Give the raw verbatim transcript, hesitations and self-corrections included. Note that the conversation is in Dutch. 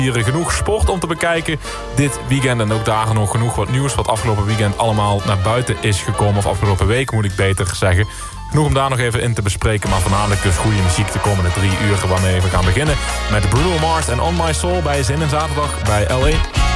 Hier genoeg sport om te bekijken dit weekend. En ook dagen nog genoeg wat nieuws wat afgelopen weekend allemaal naar buiten is gekomen. Of afgelopen week moet ik beter zeggen. Genoeg om daar nog even in te bespreken. Maar voornamelijk dus goede muziek de komende drie uur waarmee we gaan beginnen. Met Bruno Mars en On My Soul bij Zin en Zaterdag bij L A.